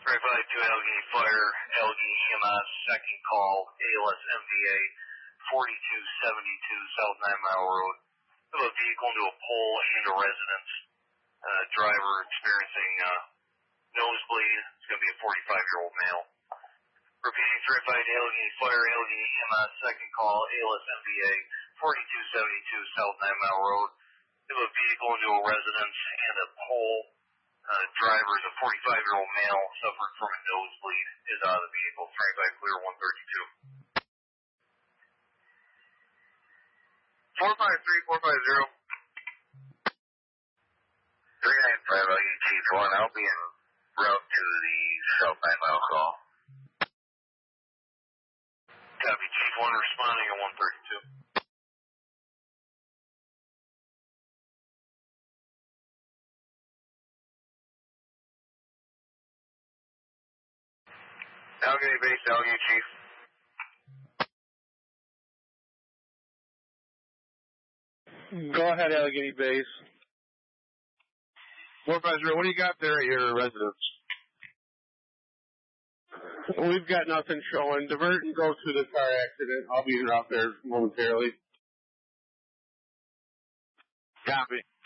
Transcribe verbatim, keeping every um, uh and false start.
five two Allegheny Fire, Allegheny E M S, second call, A L S M V A, forty-two seventy-two South Nine Mile Road. We have a vehicle into a pole and a residence. Uh, driver experiencing uh, nosebleed. It's going to be a forty-five-year-old male. Repeating, three five Allegheny Fire, Allegheny E M S, second call, A L S M V A, forty-two seventy-two South Nine Mile Road. We have a vehicle into a residence and a pole. Uh, driver is a forty-five-year-old male, suffering from a nosebleed, is out of the vehicle. three five clear, one thirty-two. four five three, four five zero. three nine five Allegheny Chief one, I'll be en route to the South Nine Mile call. Copy, Chief one, responding at one thirty-two. Allegheny base, Allegheny Chief. Go ahead, Allegheny base. four five zero, what do you got there at your residence? We've got nothing showing. Divert and go to the car accident. I'll be out there momentarily. Copy.